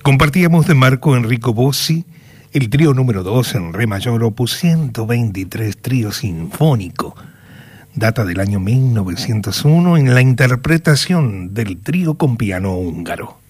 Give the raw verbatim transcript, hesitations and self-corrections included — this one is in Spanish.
Compartíamos de Marco Enrico Bossi el trío número dos en re mayor, opus ciento veintitrés, trío sinfónico. Data del año mil novecientos uno en la interpretación del trío con piano húngaro.